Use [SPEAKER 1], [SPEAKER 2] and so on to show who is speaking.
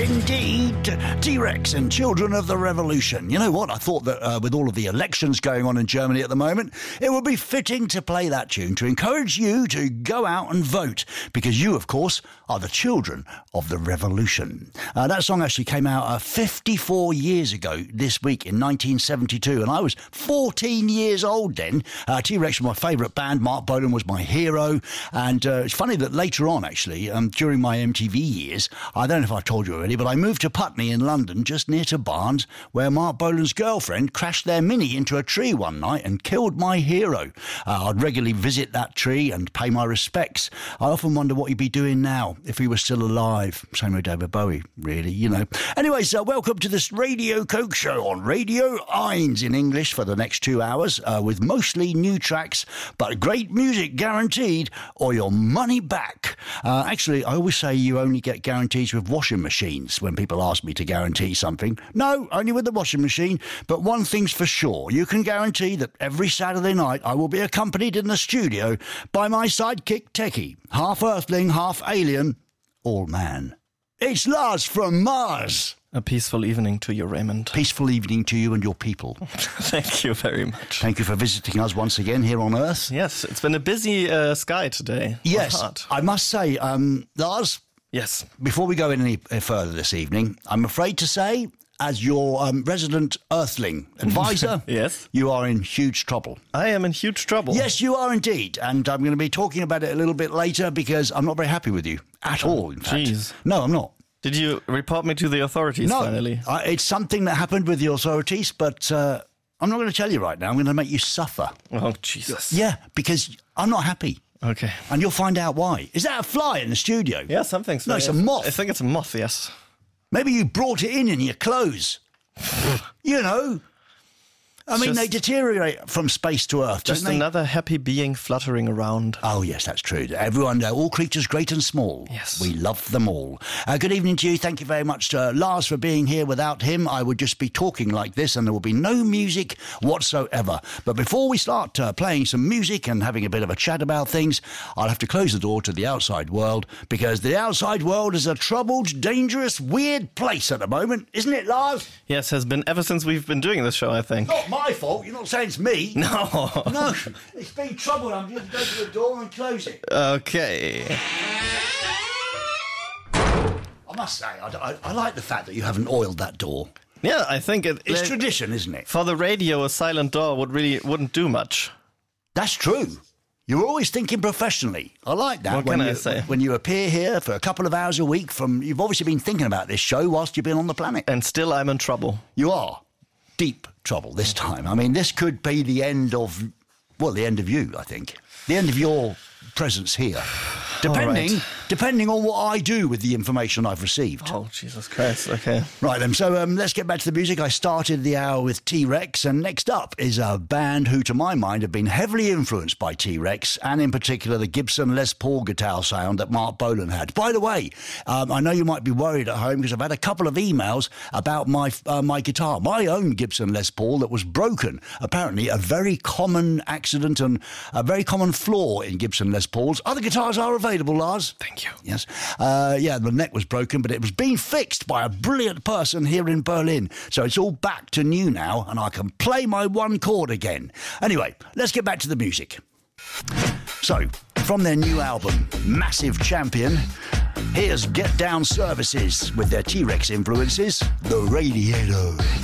[SPEAKER 1] indeed. T-Rex and Children of the Revolution. You know what? I thought that with all of the elections going on in Germany at the moment, it would be fitting to play that tune to encourage you to go out and vote, because you, of course, are the children of the revolution. That song actually came out 54 years ago this week in 1972, and I was 14 years old then. T-Rex was my favourite band. Mark Bolan was my hero, and it's funny that later on, actually, during my MTV years, I don't know if I told you already, but I moved to Putney in London, just near to Barnes, where Mark Bolan's girlfriend crashed their Mini into a tree one night and killed my hero. I'd regularly visit that tree and pay my respects. I often wonder what he'd be doing now if he was still alive. Same with David Bowie, really, you know. Anyways, welcome to this Radio Coke show on Radio Eins in English for the next 2 hours, with mostly new tracks, but great music guaranteed, or your money back. Actually, I always say you only get guarantees with washing machines when people ask me to guarantee something. No, only with the washing machine. But one thing's for sure, you can guarantee that every Saturday night I will be accompanied in the studio by my sidekick Techie, half Earthling, half alien, all man. It's Lars from Mars.
[SPEAKER 2] A peaceful evening to you, Raymond.
[SPEAKER 1] Peaceful evening to you and your people.
[SPEAKER 2] Thank you very much.
[SPEAKER 1] Thank you for visiting us once again here on Earth.
[SPEAKER 2] Yes, it's been a busy sky today.
[SPEAKER 1] Yes, I must say, Lars.
[SPEAKER 2] Yes.
[SPEAKER 1] Before we go any further this evening, I'm afraid to say, as your resident Earthling advisor,
[SPEAKER 2] yes,
[SPEAKER 1] you are in huge trouble.
[SPEAKER 2] I am in huge trouble.
[SPEAKER 1] Yes, you are indeed. And I'm going to be talking about it a little bit later because I'm not very happy with you at all, in fact.
[SPEAKER 2] Jeez.
[SPEAKER 1] No, I'm not.
[SPEAKER 2] Did you report me to the authorities finally?
[SPEAKER 1] No, it's something that happened with the authorities, but I'm not going to tell you right now. I'm going to make you suffer.
[SPEAKER 2] Oh, Jesus.
[SPEAKER 1] Yeah, because I'm not happy.
[SPEAKER 2] Okay.
[SPEAKER 1] And you'll find out why. Is that a fly in the studio?
[SPEAKER 2] Yeah, something.
[SPEAKER 1] No, it's a moth.
[SPEAKER 2] I think it's a moth, yes.
[SPEAKER 1] Maybe you brought it in your clothes. You know. I mean, they deteriorate from space to Earth, don't they?
[SPEAKER 2] Just another happy being fluttering around.
[SPEAKER 1] Oh, yes, that's true. Everyone, all creatures great and small.
[SPEAKER 2] Yes.
[SPEAKER 1] We love them all. Good evening to you. Thank you very much to Lars for being here. Without him, I would just be talking like this and there will be no music whatsoever. But before we start playing some music and having a bit of a chat about things, I'll have to close the door to the outside world, because the outside world is a troubled, dangerous, weird place at the moment. Isn't it, Lars?
[SPEAKER 2] Yes, has been ever since we've been doing this show, I think.
[SPEAKER 1] Not my fault. You're not saying it's me.
[SPEAKER 2] No.
[SPEAKER 1] No, it's been troubled. I'm just going to go to the door and close it.
[SPEAKER 2] Okay.
[SPEAKER 1] I must say, I like the fact that you haven't oiled that door.
[SPEAKER 2] Yeah, I think
[SPEAKER 1] it's tradition, isn't it?
[SPEAKER 2] For the radio, a silent door wouldn't do much.
[SPEAKER 1] That's true. You're always thinking professionally. I like that.
[SPEAKER 2] What can I say?
[SPEAKER 1] When you appear here for a couple of hours a week, you've obviously been thinking about this show whilst you've been on the planet.
[SPEAKER 2] And still I'm in trouble.
[SPEAKER 1] You are. Deep trouble this time. I mean, this could be the end of you, I think. The end of your presence here. Depending on what I do with the information I've received.
[SPEAKER 2] Oh, Jesus Christ, okay.
[SPEAKER 1] Right then, so let's get back to the music. I started the hour with T-Rex, and next up is a band who, to my mind, have been heavily influenced by T-Rex, and in particular the Gibson Les Paul guitar sound that Mark Bolan had. By the way, I know you might be worried at home because I've had a couple of emails about my guitar, my own Gibson Les Paul that was broken. Apparently a very common accident and a very common flaw in Gibson Les Pauls. Other guitars are available, Lars.
[SPEAKER 2] Thank you.
[SPEAKER 1] Yes. Yeah, the neck was broken, but it was being fixed by a brilliant person here in Berlin. So it's all back to new now, and I can play my one chord again. Anyway, let's get back to the music. So, from their new album, Massive Champion, here's Get Down Services with their T-Rex influences, The Radiator.